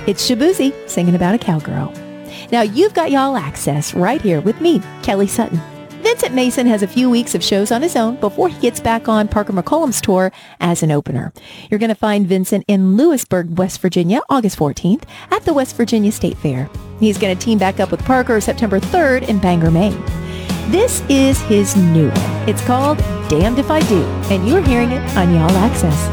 It's Shaboozey singing about a cowgirl. Now, you've got y'all access right here with me, Kelly Sutton. Vincent Mason has a few weeks of shows on his own before he gets back on Parker McCollum's tour as an opener. You're going to find Vincent in Lewisburg, West Virginia, August 14th at the West Virginia State Fair. He's going to team back up with Parker September 3rd in Bangor, Maine. This is his new one. It's called Damned If I Do, and you're hearing it on Y'all Access.